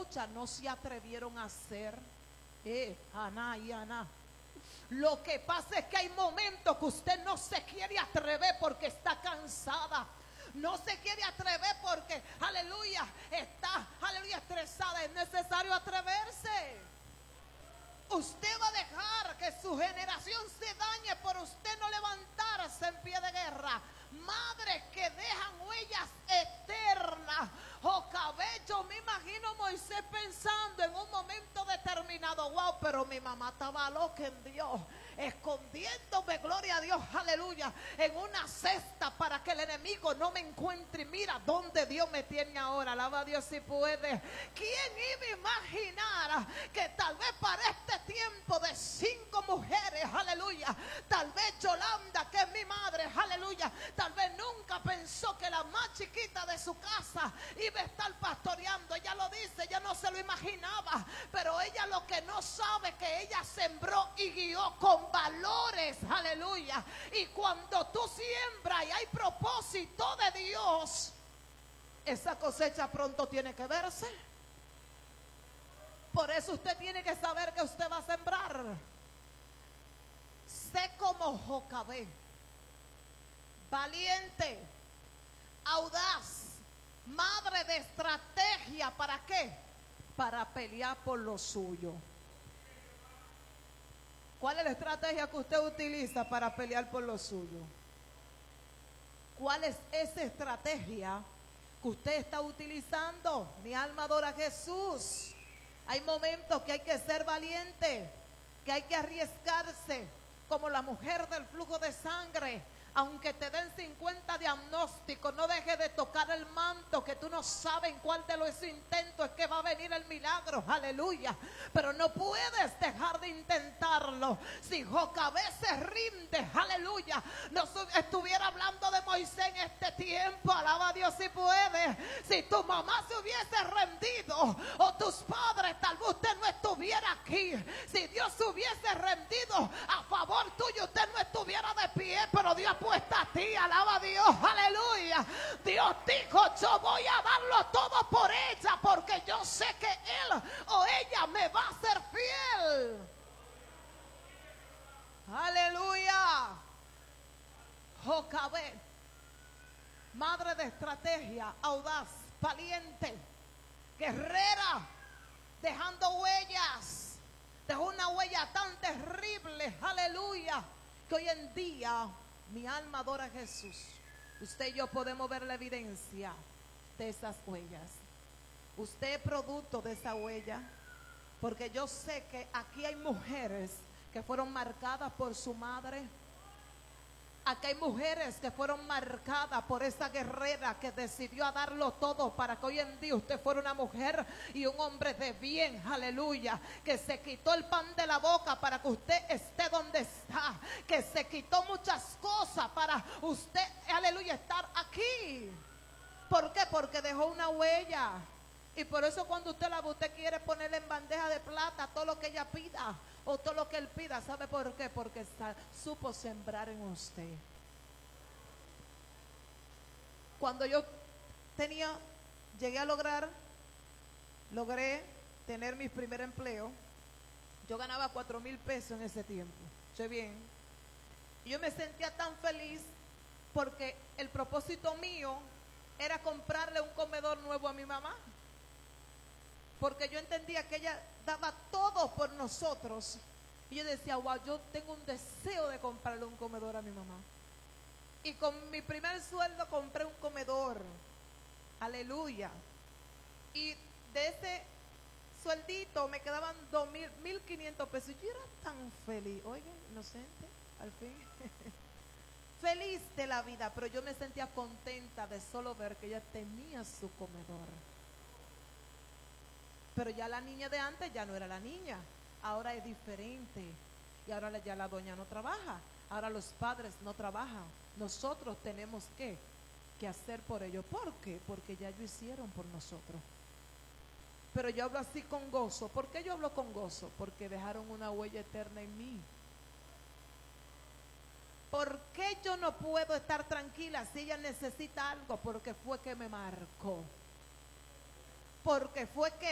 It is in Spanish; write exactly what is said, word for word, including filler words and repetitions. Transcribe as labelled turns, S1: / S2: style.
S1: muchas no se atrevieron a hacer. Eh, Ana y Ana. Lo que pasa es que hay momentos que usted no se quiere atrever porque está cansada. No se quiere atrever porque, aleluya, está, aleluya, estresada. Es necesario atreverse. Usted va a dejar que su generación se dañe por usted no levantarse en pie de guerra. Madres que dejan huellas eternas. O cabello, me imagino Moisés pensando en un momento determinado: wow, pero mi mamá estaba loca en Dios, escondiéndome, gloria a Dios, aleluya, en una cesta para que el enemigo no me encuentre. Y mira dónde Dios me tiene ahora. Alaba a Dios si puede. ¿Quién iba a imaginar que tal vez para este tiempo de cinco mujeres, aleluya, tal vez Yolanda, que es mi madre, aleluya, tal vez nunca pensó que la más chiquita de su casa iba a estar pastoreando? Ella lo dice, ella no se lo imaginaba, pero ella lo que no sabe es que ella sembró y guió con valores, aleluya. Y cuando tú siembras y hay propósito de Dios, esa cosecha pronto tiene que verse. Por eso usted tiene que saber que usted va a sembrar. Sé como Jocabed, valiente, audaz, madre de estrategia. ¿Para qué? Para pelear por lo suyo. ¿Cuál es la estrategia que usted utiliza para pelear por lo suyo? ¿Cuál es esa estrategia que usted está utilizando? Mi alma adora a Jesús. Hay momentos que hay que ser valiente, que hay que arriesgarse, como la mujer del flujo de sangre. Aunque te den cincuenta diagnósticos, no dejes de tocar el manto, que tú no sabes en cuál de los intentos es que va a venir el milagro, aleluya. Pero no puedes dejar de intentarlo. Si Jocabed se rinde, aleluya, no estuviera hablando de Moisés en este tiempo. Alaba a Dios si puede. Si tu mamá se hubiese rendido, o tus padres, tal vez usted no estuviera aquí. Si Dios se hubiese rendido a favor tuyo, usted no estuviera de pie, pero Dios puesta a ti. Alaba a Dios, aleluya. Dios dijo: yo voy a darlo todo por ella, porque yo sé que él o ella me va a ser fiel. Aleluya. Jocabed, madre de estrategia, audaz, valiente, guerrera, dejando huellas. Dejó una huella tan terrible, aleluya, que hoy en día mi alma adora a Jesús. Usted y yo podemos ver la evidencia de esas huellas. Usted es producto de esa huella, porque yo sé que aquí hay mujeres que fueron marcadas por su madre. Aquí hay mujeres que fueron marcadas por esa guerrera que decidió a darlo todo para que hoy en día usted fuera una mujer y un hombre de bien, aleluya, que se quitó el pan de la boca para que usted esté donde está, que se quitó muchas cosas para usted, aleluya, estar aquí. ¿Por qué? Porque dejó una huella. Y por eso cuando usted la ve, usted quiere ponerle en bandeja de plata todo lo que ella pida o todo lo que él pida. ¿Sabe por qué? Porque está, supo sembrar en usted. Cuando yo tenía, llegué a lograr, logré tener mi primer empleo, yo ganaba cuatro mil pesos en ese tiempo. ¿Sé bien? Y yo me sentía tan feliz porque el propósito mío era comprarle un comedor nuevo a mi mamá. Porque yo entendía que ella daba todo por nosotros. Y yo decía: wow, yo tengo un deseo de comprarle un comedor a mi mamá. Y con mi primer sueldo compré un comedor. Aleluya. Y de ese sueldito me quedaban dos mil, mil quinientos pesos. Yo era tan feliz. Oigan, inocente, al fin. Feliz de la vida, pero yo me sentía contenta de solo ver que ella tenía su comedor. Pero ya la niña de antes ya no era la niña, ahora es diferente. Y ahora ya la doña no trabaja, ahora los padres no trabajan. Nosotros tenemos que, que hacer por ellos. ¿Por qué? Porque ya ellos hicieron por nosotros. Pero yo hablo así con gozo. ¿Por qué yo hablo con gozo? Porque dejaron una huella eterna en mí. ¿Por qué yo no puedo estar tranquila si ella necesita algo? Porque fue que me marcó. Porque fue que